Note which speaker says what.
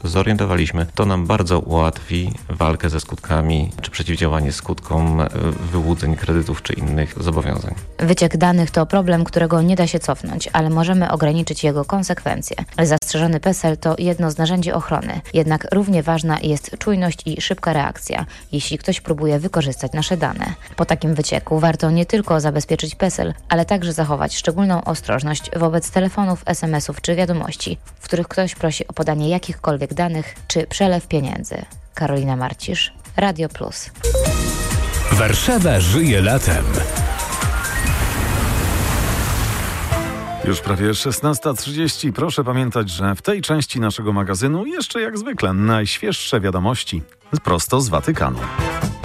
Speaker 1: zorientowaliśmy, to nam bardzo ułatwi walkę ze skutkami, czy przeciwdziałanie skutkom wyłudzeń kredytów, czy innych zobowiązań.
Speaker 2: Wyciek danych to problem, którego nie da się cofnąć, ale możemy ograniczyć jego konsekwencje. Zastrzeżony PESEL to jedno z narzędzi ochrony, jednak równie ważna jest czujność i szybka reakcja, jeśli ktoś próbuje wykorzystać nasze dane. Po takim wycieku warto nie tylko zabezpieczyć PESEL, ale także zachować szczególną ostrożność wobec telefonów, SMS-ów czy wiadomości, w których ktoś prosi o podanie jakichkolwiek danych czy przelew pieniędzy. Karolina Marcisz, Radio Plus.
Speaker 3: Warszawa żyje latem.
Speaker 4: Już prawie 16:30. Proszę pamiętać, że w tej części naszego magazynu jeszcze jak zwykle najświeższe wiadomości prosto z Watykanu.